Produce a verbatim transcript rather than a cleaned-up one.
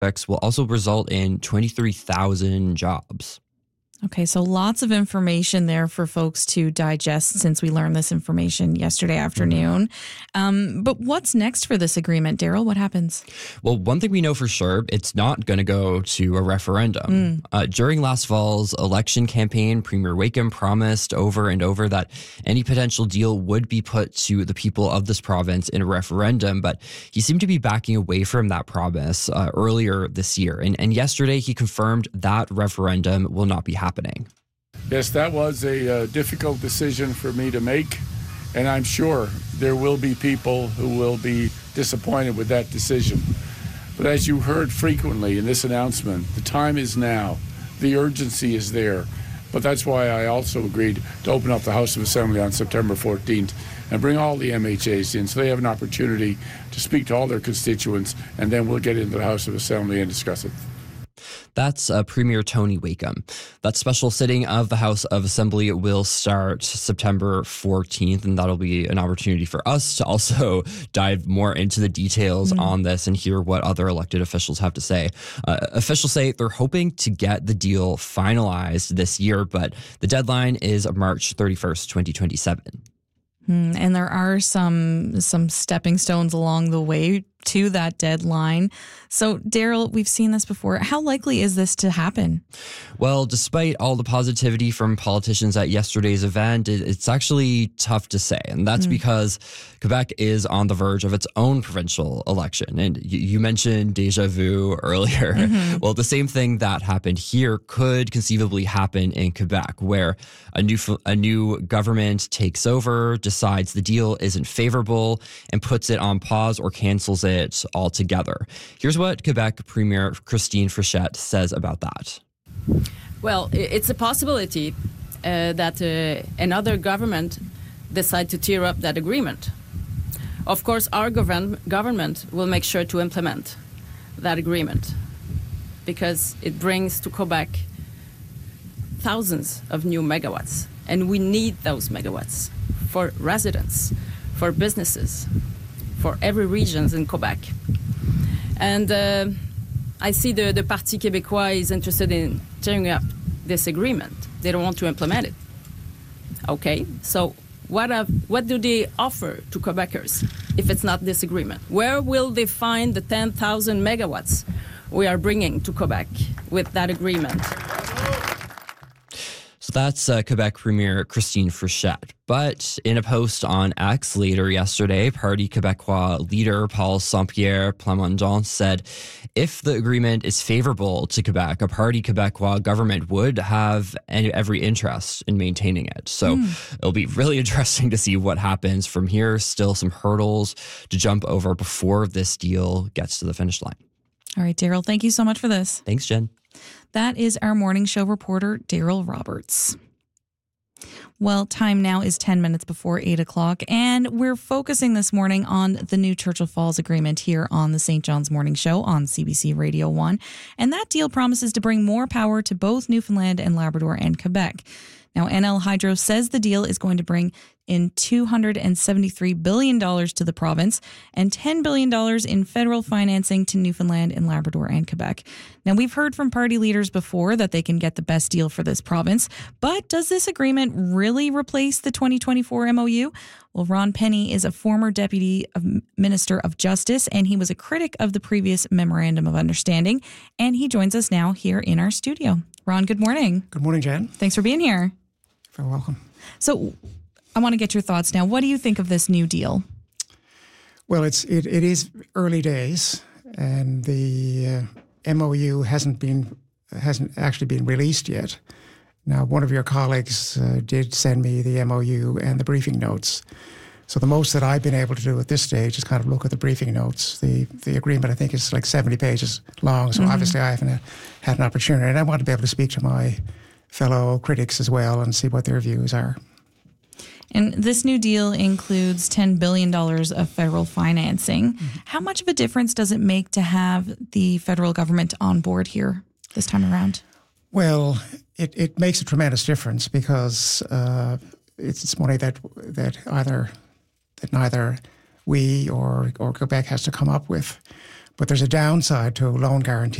will also result in twenty-three thousand jobs. Okay, so lots of information there for folks to digest since we learned this information yesterday afternoon. Mm-hmm. Um, but what's next for this agreement, Daryl? What happens? Well, one thing we know for sure, it's not going to go to a referendum. Mm. Uh, during last fall's election campaign, Premier Wakeham promised over and over that any potential deal would be put to the people of this province in a referendum, but he seemed to be backing away from that promise uh, earlier this year. And, and yesterday, he confirmed that referendum will not be happening. Happening. Yes, that was a uh, difficult decision for me to make, and I'm sure there will be people who will be disappointed with that decision. But as you heard frequently in this announcement, the time is now. The urgency is there. But that's why I also agreed to open up the House of Assembly on September fourteenth and bring all the M H As in so they have an opportunity to speak to all their constituents, and then we'll get into the House of Assembly and discuss it. That's uh, Premier Tony Wakeham. That special sitting of the House of Assembly will start September fourteenth, and that'll be an opportunity for us to also dive more into the details mm-hmm. on this and hear what other elected officials have to say. Uh, officials say they're hoping to get the deal finalized this year, but the deadline is March thirty-first, twenty twenty-seven. Mm, and there are some some stepping stones along the way to that deadline. So, Daryl, we've seen this before. How likely is this to happen? Well, despite all the positivity from politicians at yesterday's event, it, it's actually tough to say. And that's mm. because Quebec is on the verge of its own provincial election. And you, you mentioned deja vu earlier. Mm-hmm. Well, the same thing that happened here could conceivably happen in Quebec, where a new a new government takes over, decides the deal isn't favorable, and puts it on pause or cancels it it altogether. Here's what Quebec Premier Christine Frechette says about that. Well, it's a possibility uh, that uh, another government decide to tear up that agreement. Of course, our govern- government will make sure to implement that agreement because it brings to Quebec thousands of new megawatts, and we need those megawatts for residents, for businesses, for every region in Quebec. And uh, I see the, the Parti Québécois is interested in tearing up this agreement. They don't want to implement it. Okay, so what, have, what do they offer to Quebecers if it's not this agreement? Where will they find the ten thousand megawatts we are bringing to Quebec with that agreement? So that's uh, Quebec Premier Christine Frechette. But in a post on X later yesterday, Parti Québécois leader Paul Saint-Pierre Plamondon said if the agreement is favorable to Quebec, a Parti Québécois government would have any, every interest in maintaining it. So mm. it'll be really interesting to see what happens from here. Still some hurdles to jump over before this deal gets to the finish line. All right, Daryl, thank you so much for this. Thanks, Jen. That is our morning show reporter, Daryl Roberts. Well, time now is ten minutes before eight o'clock, and we're focusing this morning on the new Churchill Falls Agreement here on the Saint John's Morning Show on C B C Radio one. And that deal promises to bring more power to both Newfoundland and Labrador and Quebec. Now, N L Hydro says the deal is going to bring in two hundred seventy-three billion dollars to the province and ten billion dollars in federal financing to Newfoundland and Labrador and Quebec. Now, we've heard from party leaders before that they can get the best deal for this province, but does this agreement really replace the twenty twenty-four M O U? Well, Ron Penny is a former Deputy Minister of Justice, and he was a critic of the previous Memorandum of Understanding, and he joins us now here in our studio. Ron, good morning. Good morning, Jen. Thanks for being here. You're welcome. So I want to get your thoughts now. What do you think of this new deal? Well, it's it, it is early days, and the uh, M O U hasn't been hasn't actually been released yet. Now, one of your colleagues uh, did send me the M O U and the briefing notes. So the most that I've been able to do at this stage is kind of look at the briefing notes. The the agreement, I think, is like seventy pages long, so mm-hmm. obviously I haven't had an opportunity. And I want to be able to speak to my fellow critics as well and see what their views are. And this new deal includes ten billion dollars of federal financing. Mm-hmm. How much of a difference does it make to have the federal government on board here this time around? Well, it, it makes a tremendous difference because uh, it's, it's money that that either that neither we or or Quebec has to come up with. But there's a downside to loan guarantees.